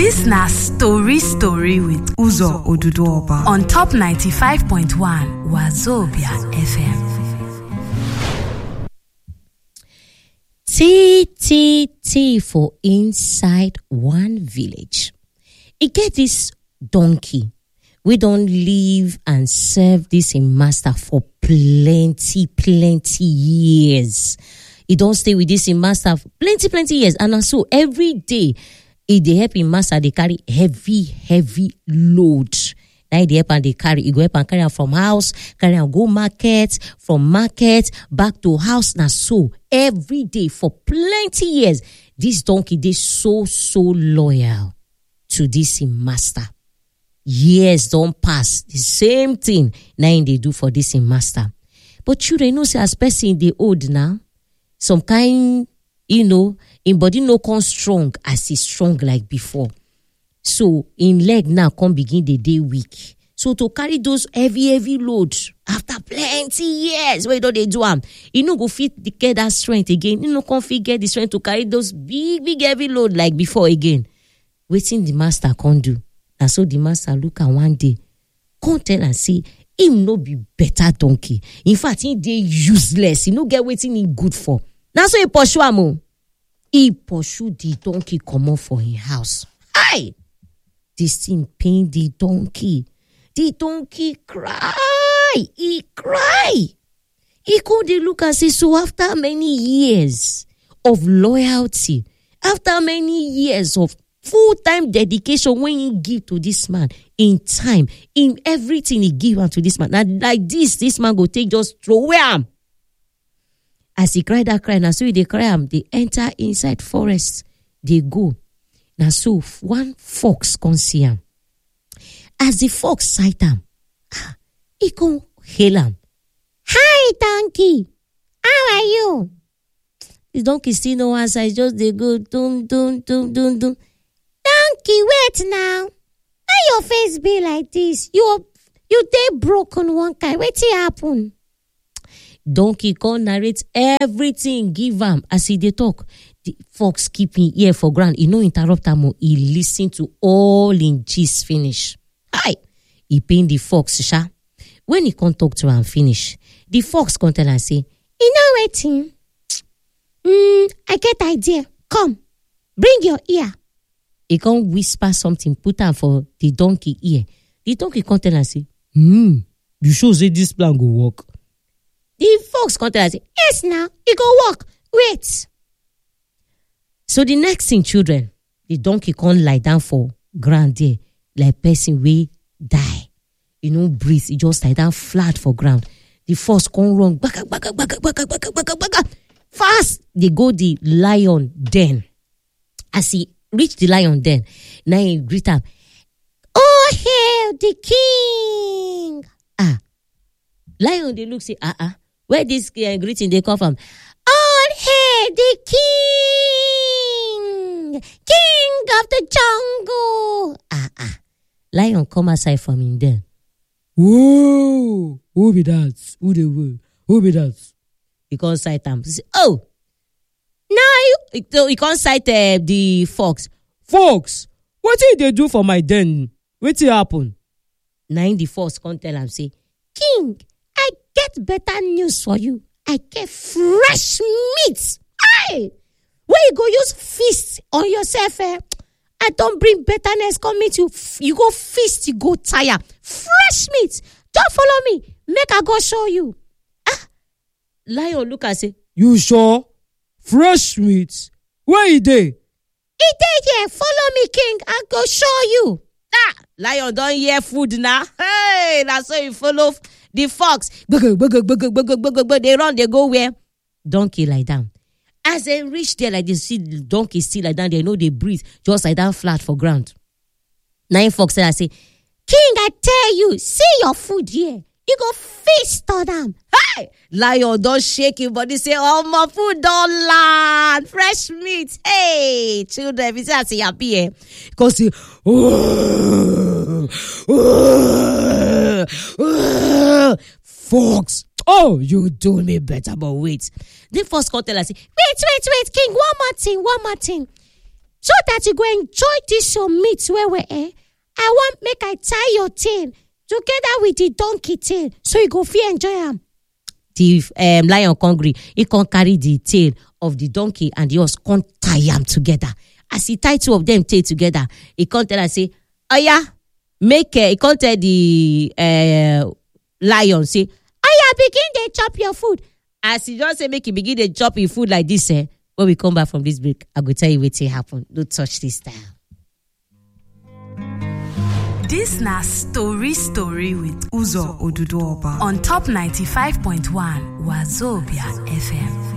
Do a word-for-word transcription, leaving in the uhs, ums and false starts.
This na Story Story with Uzo Oduduoba on Top ninety-five point one Wazobia F M. T T T for inside one village. It get this donkey. We don't live and serve this in master for plenty, plenty years. He don't stay with this in master for plenty, plenty years. And so every day, he dey help in master, they carry heavy, heavy load. Now they help and they carry, he go help and carry am from house, carry am go market, from market, back to house. Now so every day for plenty years, this donkey, they so, so loyal to this in master. Years don't pass. The same thing now they do for this in master. But children, you know, say as person they old now, some kind, you know, in body no come strong as he strong like before. So in leg now come begin the day weak. So to carry those heavy, heavy loads after plenty years, where do they do am? You know, go fit the get that strength again. You know, come fit get the strength to carry those big, big heavy load like before again. Waiting the master can't do. And so the master look at one day, come tell and say, him no be better donkey. In fact, he dey useless. He no get waiting he good for. Now so he pursue am. He pursue the donkey come off for his house. Hi! This thing pain the donkey. The donkey cry. He cry. He could look and say, so after many years of loyalty, after many years of full-time dedication when he give to this man, in time, in everything he give unto this man. Now, like this, this man go take just throw him. As he cried that cry, now so they cry him, they enter inside forest, they go. Now so one fox come see him. As the fox sight him, he come hail him. Hi, donkey. How are you? The donkey still no answer. It's just they go dum dum dum dum dum. Donkey, wait now. Why your face be like this? You you dey broken one kind. Wetin happen? Donkey come narrate everything, give am as he dey talk. The fox keep him ear for ground. He no interrupt am. He listen to all in gist finish. Hi, he pain the fox sha. When he come talk to am finish, the fox come tell am say, "You know wetin? Hmm, I get idea. Come, bring your ear." He come whisper something, put am for the donkey ear. The donkey come tell am say, "Hmm, you sure say this plan go work?" The fox come tell am say, "Yes, now it go work. Wait." So the next thing, children, the donkey come lie down for ground there, like person wey die. You know, breathe. He just lie down flat for ground. The fox come run, baka baka baka baka baka baka baka. Fast, they go the lion den. As he reach the lion den, now he greet am. "Oh, hail the king!" Ah, lion they look say, ah ah, where this uh, greeting they come from? "Oh, hail the king, king of the jungle!" Ah ah, lion come aside from him den. "Whoa, who be that? Who they will? Who be that?" He can't sight him. He say, "Oh, now you." So he can't sight uh, the fox. "Fox, what did they do for my den? What did happen?" Now the fox can't tell him, say, "King, I get better news for you. I get fresh meat. Aye, where you go use feast on yourself? Eh? I don't bring betterness. Come meet you. You go feast, you go tire. Fresh meat. Don't follow me. Make I go show you." Ah, lion look and say, "You sure? Fresh meat? Where is they?" "He dey here. Follow me, king. I go show you." Ah, lion don't hear food now. Hey, that's so you follow the fox. They run, they go where? Donkey lie down. As they reach there, like they see the donkey still lie down, they know they breathe, just lie down flat for ground. Nine fox said, I say, "King, I tell you, see your food here. You go feast on them." Hey! Lion don't shake him, but he say, "Oh, my food don't land. Fresh meat." Hey, children, if you say I say happy, eh? Because he, oh, oh, oh, fox. "Oh, you do me better, but wait." The first come tell us, "Wait, wait, wait, king, one more thing, one more thing. so that you go enjoy this your meat where we eh, I want make I tie your tail together with the donkey tail, so you go feel enjoy am. The um, lion hungry, he can carry the tail of the donkey and the horse can't tie them together. As he tie two of them tail together, he can't tell and say, oh yeah, make uh, he can't tell the uh, lion, say, oh yeah, begin to chop your food. As he just say, make he begin to chop your food like this, eh, when we come back from this break, I will tell you what will happen. Don't touch this time. This na story story with Uzo Oduduoba on top ninety-five point one Wazobia F M.